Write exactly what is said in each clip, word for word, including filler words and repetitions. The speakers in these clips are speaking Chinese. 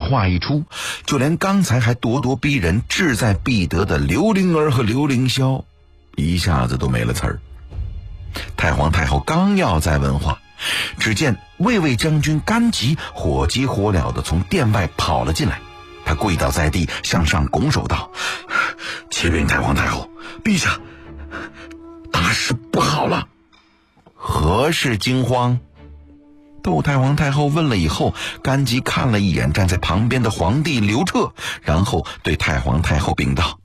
话一出，就连刚才还咄咄逼人志在必得的刘灵儿和刘凌霄一下子都没了词儿。太皇太后刚要再问话，只见卫尉将军甘吉火急火燎地从殿外跑了进来，他跪倒在地，向上拱手道：启禀太皇太后，陛下，大事不好了。何事惊慌？窦太皇太后问了以后，甘吉看了一眼站在旁边的皇帝刘彻，然后对太皇太后禀道：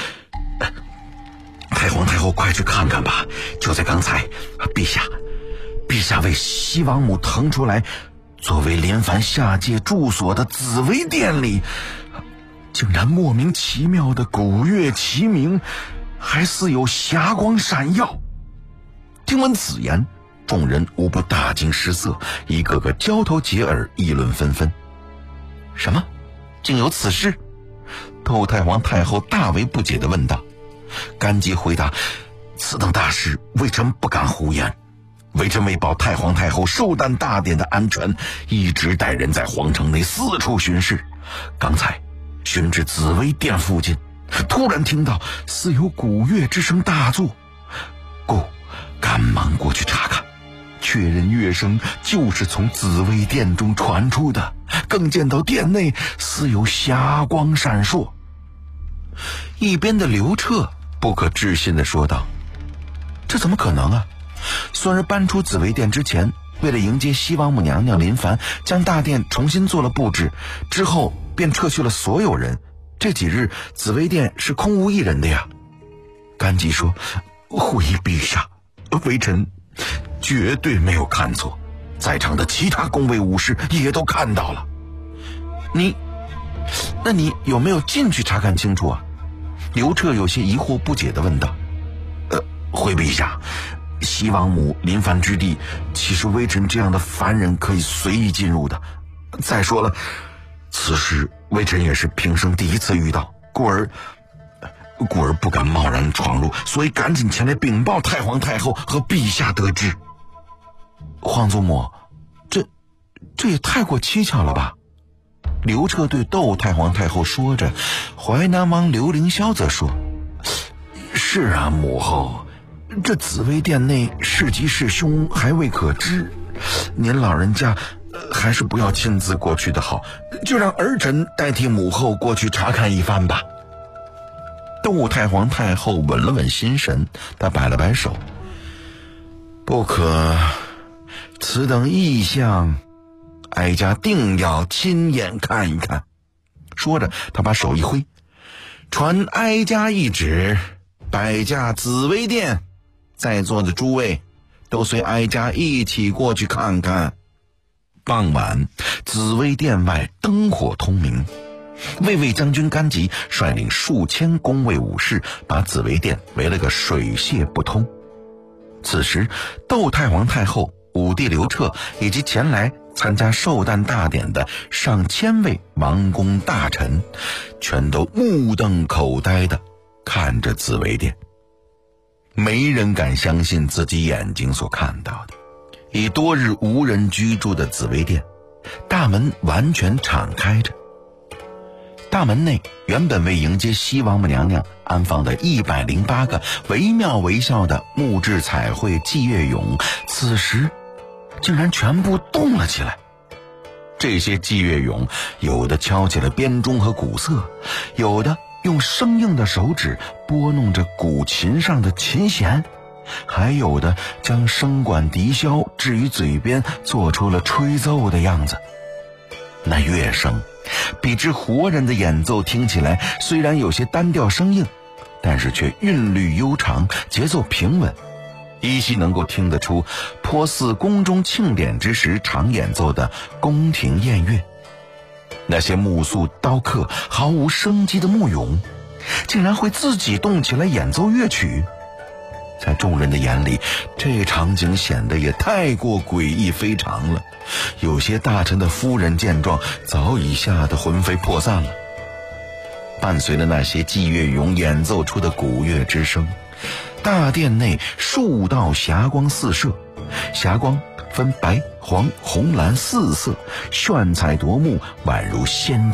太皇太后快去看看吧，就在刚才，陛下陛下为西王母腾出来作为临凡下界住所的紫薇殿里，竟然莫名其妙的鼓乐齐鸣，还似有霞光闪耀。听闻此言，众人无不大惊失色，一个个交头接耳，议论纷纷。什么？竟有此事？窦太皇太后大为不解地问道。甘吉回答：此等大事，微臣不敢胡言。微臣为保太皇太后寿诞大典的安全，一直带人在皇城内四处巡视。刚才巡至紫薇殿附近，突然听到似有鼓乐之声大作，故赶忙过去查看，确认乐声就是从紫薇殿中传出的，更见到殿内似有霞光闪烁。一边的刘彻不可置信地说道：这怎么可能啊？孙儿搬出紫薇殿之前，为了迎接西王母娘娘临凡，将大殿重新做了布置，之后便撤去了所有人，这几日紫薇殿是空无一人的呀。甘吉说：回陛下，微臣绝对没有看错，在场的其他宫卫武士也都看到了。你那你有没有进去查看清楚啊？刘彻有些疑惑不解地问道。呃，回陛下，西王母临凡之地，岂是微臣这样的凡人可以随意进入的？再说了，此事微臣也是平生第一次遇到，故而故而不敢贸然闯入，所以赶紧前来禀报太皇太后和陛下得知。皇祖母，这这也太过蹊跷了吧？刘彻对窦太皇太后说着，淮南王刘凌霄则说：是啊，母后，这紫薇殿内是吉是凶还未可知，您老人家、呃、还是不要亲自过去的好，就让儿臣代替母后过去查看一番吧。窦太皇太后稳了稳心神，她摆了摆手：不可，此等异象，哀家定要亲眼看一看。说着，他把手一挥，传哀家一旨，摆驾紫薇殿，在座的诸位都随哀家一起过去看看。傍晚，紫薇殿外灯火通明，卫尉将军甘吉率领数千宫卫武士，把紫薇殿围了个水泄不通。此时，窦太皇太后、武帝刘彻以及前来参加寿诞大典的上千位王公大臣，全都目瞪口呆地看着紫薇殿。没人敢相信自己眼睛所看到的。已多日无人居住的紫薇殿，大门完全敞开着。大门内原本为迎接西王母娘娘安放的一百零八个惟妙惟肖的木质彩绘祭乐俑，此时竟然全部动了起来。这些祭乐俑有的敲起了编钟和鼓瑟，有的用生硬的手指拨弄着古琴上的琴弦，还有的将笙管笛箫置于嘴边，做出了吹奏的样子。那乐声比之活人的演奏听起来虽然有些单调生硬，但是却韵律悠长，节奏平稳，依稀能够听得出颇似宫中庆典之时常演奏的宫廷宴乐。那些木塑刀刻毫无生机的木俑，竟然会自己动起来演奏乐曲。在众人的眼里，这场景显得也太过诡异非常了。有些大臣的夫人见状，早已吓得魂飞魄散了。伴随着那些祭乐俑演奏出的鼓乐之声，大殿内数道霞光四射，霞光分白、黄、红、蓝四色，炫彩夺目，宛如仙